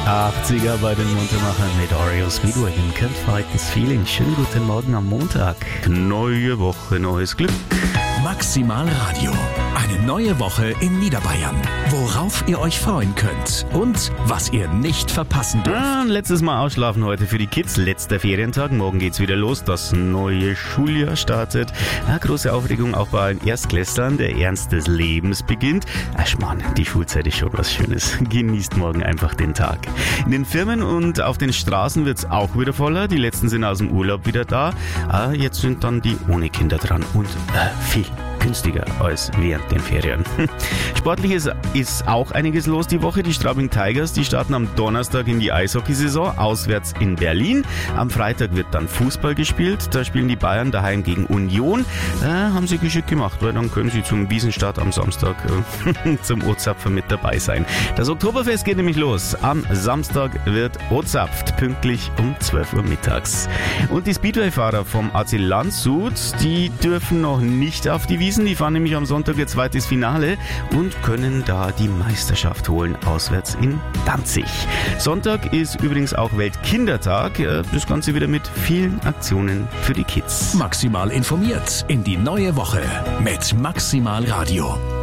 80er bei den Muntermachern mit Oreo Speedway and Can't Fight This Feeling. Schönen guten Morgen am Montag. Neue Woche, neues Glück. Maximal Radio. Eine neue Woche in Niederbayern. Worauf ihr euch freuen könnt und was ihr nicht verpassen dürft. Letztes Mal ausschlafen heute für die Kids. Letzter Ferientag. Morgen geht's wieder los. Das neue Schuljahr startet. Große Aufregung auch bei allen Erstklässlern. Der Ernst des Lebens beginnt. Schmarrn, die Schulzeit ist schon was Schönes. Genießt morgen einfach den Tag. In den Firmen und auf den Straßen wird's auch wieder voller. Die letzten sind aus dem Urlaub wieder da. Jetzt sind dann die ohne Kinder dran und viel günstiger als während den Ferien. Sportlich ist auch einiges los die Woche. Die Straubing Tigers, die starten am Donnerstag in die Eishockeysaison, auswärts in Berlin. Am Freitag wird dann Fußball gespielt. Da spielen die Bayern daheim gegen Union. Haben sie geschickt gemacht, weil dann können sie zum Wiesenstart am Samstag zum O-Zapfen mit dabei sein. Das Oktoberfest geht nämlich los. Am Samstag wird O-Zapft, pünktlich um 12 Uhr mittags. Und die Speedway-Fahrer vom AC Landshut, die dürfen noch nicht auf die Wiesn. Die fahren nämlich am Sonntag ihr zweites Finale und können da die Meisterschaft holen, auswärts in Danzig. Sonntag ist übrigens auch Weltkindertag. Das Ganze wieder mit vielen Aktionen für die Kids. Maximal informiert in die neue Woche mit Maximal Radio.